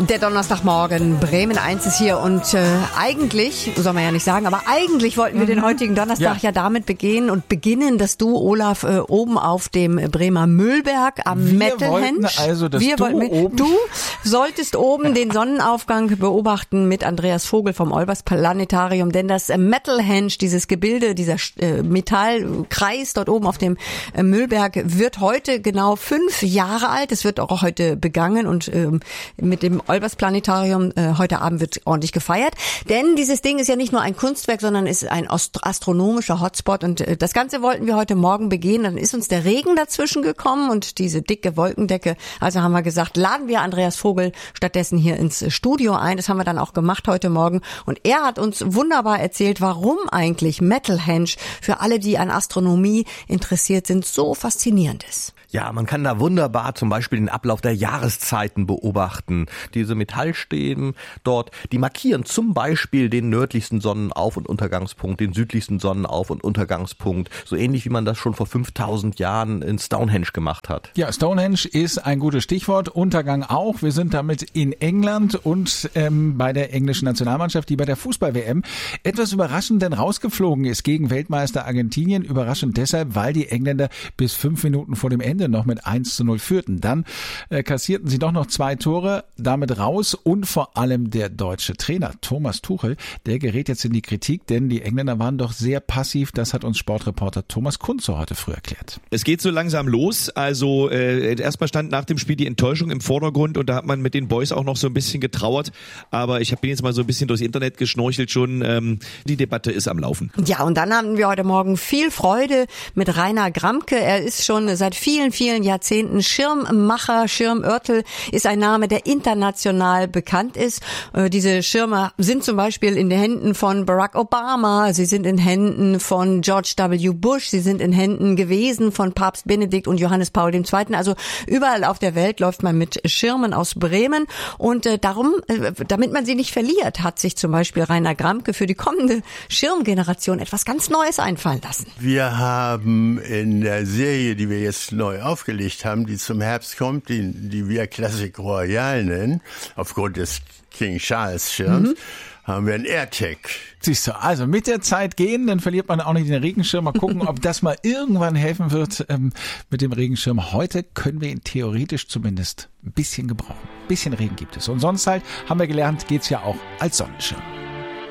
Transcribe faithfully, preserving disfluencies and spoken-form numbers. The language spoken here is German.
Der Donnerstagmorgen, Bremen eins ist hier und äh, eigentlich, soll man ja nicht sagen, aber eigentlich wollten wir mhm. den heutigen Donnerstag ja. ja damit begehen und beginnen, dass du, Olaf, äh, oben auf dem Bremer Müllberg am Metalhenge, also, dass wir du, wollten, oben du solltest oben den Sonnenaufgang beobachten mit Andreas Vogel vom Olbers Planetarium, denn das Metalhenge, dieses Gebilde, dieser äh, Metallkreis dort oben auf dem äh, Müllberg wird heute genau fünf Jahre alt. Es wird auch heute begangen und ähm, mit dem Olbers Planetarium äh, heute Abend wird ordentlich gefeiert. Denn dieses Ding ist ja nicht nur ein Kunstwerk, sondern ist ein astronomischer Hotspot. Und äh, das Ganze wollten wir heute Morgen begehen. Dann ist uns der Regen dazwischen gekommen und diese dicke Wolkendecke. Also haben wir gesagt, laden wir Andreas Vogel stattdessen hier ins Studio ein. Das haben wir dann auch gemacht heute Morgen. Und er hat uns wunderbar erzählt, warum eigentlich Metalhenge für alle, die an Astronomie interessiert sind, so faszinierend ist. Ja, man kann da wunderbar zum Beispiel den Ablauf der Jahreszeiten beobachten. Diese Metallstäben dort, die markieren zum Beispiel den nördlichsten Sonnenauf- und Untergangspunkt, den südlichsten Sonnenauf- und Untergangspunkt. So ähnlich wie man das schon vor fünftausend Jahren in Stonehenge gemacht hat. Ja, Stonehenge ist ein gutes Stichwort. Untergang auch. Wir sind damit in England und ähm, bei der englischen Nationalmannschaft, die bei der Fußball-W M etwas überraschend denn rausgeflogen ist gegen Weltmeister Argentinien. Überraschend deshalb, weil die Engländer bis fünf Minuten vor dem Ende noch mit eins zu null führten. Dann äh, kassierten sie doch noch zwei Tore, damit raus und vor allem der deutsche Trainer Thomas Tuchel, der gerät jetzt in die Kritik, denn die Engländer waren doch sehr passiv. Das hat uns Sportreporter Thomas Kunze heute früh erklärt. Es geht so langsam los, also äh, erstmal stand nach dem Spiel die Enttäuschung im Vordergrund und da hat man mit den Boys auch noch so ein bisschen getrauert, aber ich bin jetzt mal so ein bisschen durchs Internet geschnorchelt schon, ähm, die Debatte ist am Laufen. Ja, und dann hatten wir heute Morgen viel Freude mit Rainer Gramke. Er ist schon seit vielen vielen Jahrzehnten Schirmmacher. Schirmörtel ist ein Name, der international bekannt ist. Äh, diese Schirme sind zum Beispiel in den Händen von Barack Obama, sie sind in Händen von George W. Bush, sie sind in Händen gewesen von Papst Benedikt und Johannes Paul der Zweite. Also überall auf der Welt läuft man mit Schirmen aus Bremen und äh, darum, äh, damit man sie nicht verliert, hat sich zum Beispiel Rainer Gramke für die kommende Schirmgeneration etwas ganz Neues einfallen lassen. Wir haben in der Serie, die wir jetzt neu aufgelegt haben, die zum Herbst kommt, die, die wir Classic Royale nennen, aufgrund des King Charles Schirms, mhm. haben wir ein AirTag. Siehst du, also mit der Zeit gehen, dann verliert man auch nicht den Regenschirm. Mal gucken, ob das mal irgendwann helfen wird ähm, mit dem Regenschirm. Heute können wir ihn theoretisch zumindest ein bisschen gebrauchen. Ein bisschen Regen gibt es. Und sonst halt, haben wir gelernt, geht's ja auch als Sonnenschirm.